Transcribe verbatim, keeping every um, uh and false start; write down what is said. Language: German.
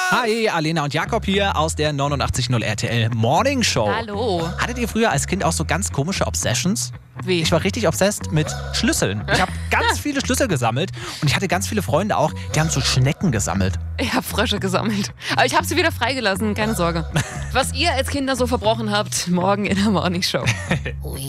Hi, Alena und Jakob hier aus der neunundachtzig Komma null R T L Morning Show. Hallo. Hattet ihr früher als Kind auch so ganz komische Obsessions? Wie? Ich war richtig obsessed mit Schlüsseln. Ich habe ganz viele Schlüssel gesammelt und ich hatte ganz viele Freunde auch, die haben so Schnecken gesammelt. Ich habe Frösche gesammelt. Aber ich habe sie wieder freigelassen, keine Sorge. Was ihr als Kinder so verbrochen habt, morgen in der Morning Show.